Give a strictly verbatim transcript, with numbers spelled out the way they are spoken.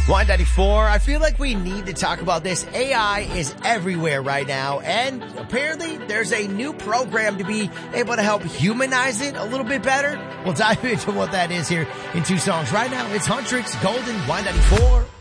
Y ninety-four, I feel like we need to talk about this. A I is everywhere right now, and apparently there's a new program to be able to help humanize it a little bit better. We'll dive into what that is here in two songs. Right now, it's Huntrix, Golden, Y ninety-four.